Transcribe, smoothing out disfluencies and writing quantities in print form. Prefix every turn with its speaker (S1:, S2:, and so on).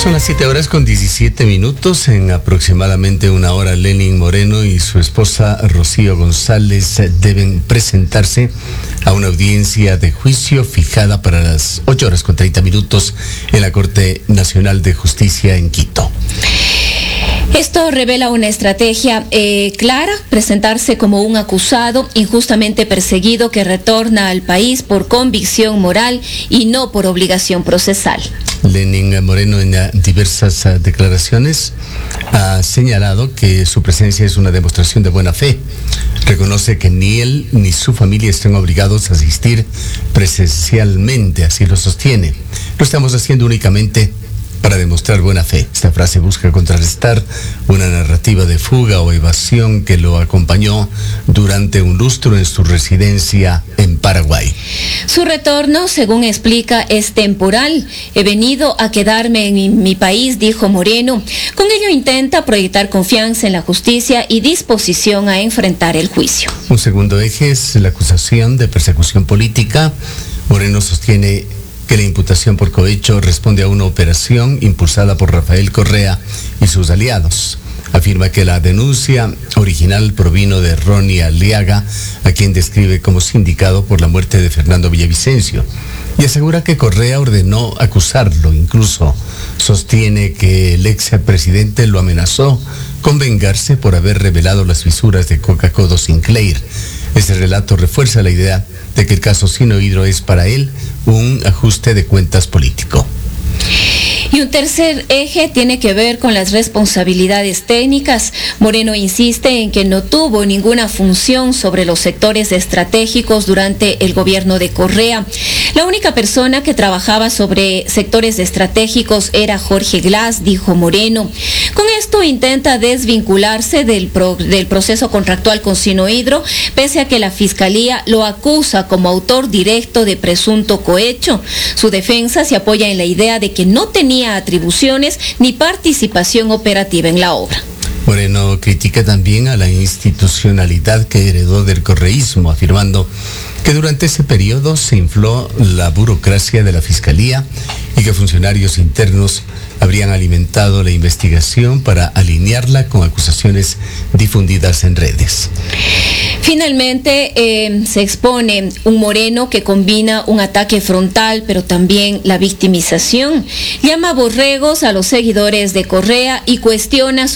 S1: Son las 7:17. En aproximadamente una hora, Lenin Moreno y su esposa Rocío González deben presentarse a una audiencia de juicio fijada para las 8:30 en la Corte Nacional de Justicia en Quito.
S2: Esto revela una estrategia clara, presentarse como un acusado injustamente perseguido que retorna al país por convicción moral y no por obligación procesal.
S1: Lenin Moreno en diversas declaraciones ha señalado que su presencia es una demostración de buena fe. Reconoce que ni él ni su familia están obligados a asistir presencialmente, así lo sostiene. Lo estamos haciendo únicamente para demostrar buena fe. Esta frase busca contrarrestar una narrativa de fuga o evasión que lo acompañó durante un lustro en su residencia en Paraguay.
S2: Su retorno, según explica, es temporal. He venido a quedarme en mi país, dijo Moreno. Con ello intenta proyectar confianza en la justicia y disposición a enfrentar el juicio.
S1: Un segundo eje es la acusación de persecución política. Moreno sostiene que la imputación por cohecho responde a una operación impulsada por Rafael Correa y sus aliados. Afirma que la denuncia original provino de Ronnie Aliaga, a quien describe como sindicado por la muerte de Fernando Villavicencio, y asegura que Correa ordenó acusarlo. Incluso sostiene que el expresidente lo amenazó con vengarse por haber revelado las fisuras de Coca-Cola Sinclair. Este relato refuerza la idea de que el caso Sinohydro es para él un ajuste de cuentas político.
S2: Y un tercer eje tiene que ver con las responsabilidades técnicas. Moreno insiste en que no tuvo ninguna función sobre los sectores estratégicos durante el gobierno de Correa. La única persona que trabajaba sobre sectores estratégicos era Jorge Glass, dijo Moreno. Con esto intenta desvincularse del proceso contractual con Sinohydro, pese a que la Fiscalía lo acusa como autor directo de presunto cohecho. Su defensa se apoya en la idea de que no tenía atribuciones ni participación operativa en la obra.
S1: Moreno critica también a la institucionalidad que heredó del correísmo, afirmando que durante ese periodo se infló la burocracia de la Fiscalía y que funcionarios internos habrían alimentado la investigación para alinearla con acusaciones difundidas en redes.
S2: Finalmente, se expone un Moreno que combina un ataque frontal, pero también la victimización. Llama borregos a los seguidores de Correa y cuestiona